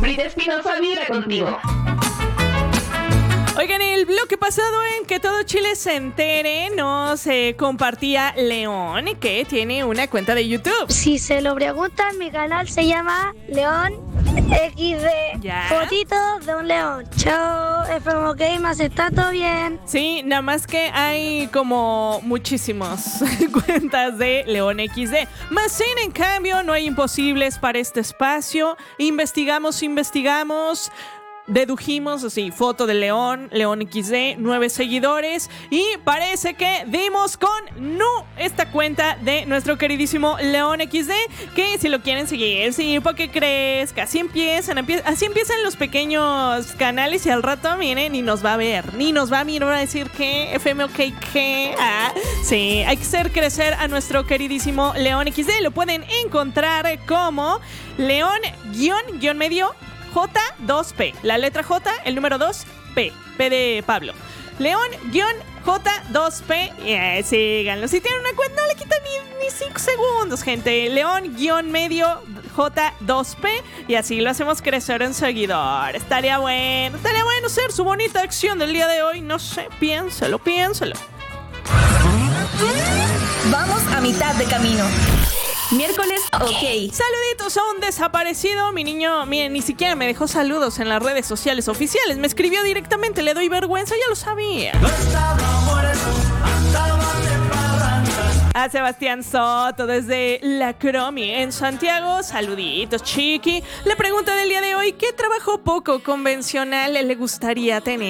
Frida Espinosa vibra contigo. Oigan, el bloque pasado en Que Todo Chile se entere nos compartía León, que tiene una cuenta de YouTube. Si se lo preguntan, mi canal se llama León XD. Ya. Fotito de un león. Chao, FM OK, más está todo bien. Sí, nada más que hay como muchísimas cuentas de León XD. Más sin en cambio, no hay imposibles para este espacio. Investigamos. Dedujimos así, foto de León XD, 9 seguidores. Y parece que dimos con esta cuenta de nuestro queridísimo León XD. Que si lo quieren seguir, sí, porque crees que así empiezan los pequeños canales. Y al rato, miren, ni nos va a ver, ni nos va a mirar a decir que FM OK, que sí, hay que hacer crecer a nuestro queridísimo León XD. Lo pueden encontrar como León-medio J2P, la letra J, el número 2, P de Pablo. León-J2P, síganlo. Si tienen una cuenta, no le quitan ni 5 segundos, gente. León-medio J2P, y así lo hacemos crecer en seguidor. Estaría bueno ser su bonita acción del día de hoy. No sé, piénsalo. Vamos a mitad de camino. Miércoles, OK. Saluditos a un desaparecido. Mi niño, miren, ni siquiera me dejó saludos en las redes sociales oficiales. Me escribió directamente, le doy vergüenza, ya lo sabía. A Sebastián Soto desde La Cromi en Santiago. Saluditos, chiqui. La pregunta del día de hoy: ¿qué trabajo poco convencional le gustaría tener?